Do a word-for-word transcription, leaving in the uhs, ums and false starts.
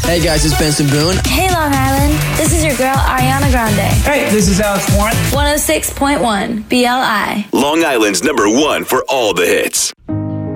Hey guys, it's Benson Boone. Hey Long Island, this is your girl Ariana Grande. Hey, this is Alex Warren. one oh six point one B L I. Long Island's number one for all the hits.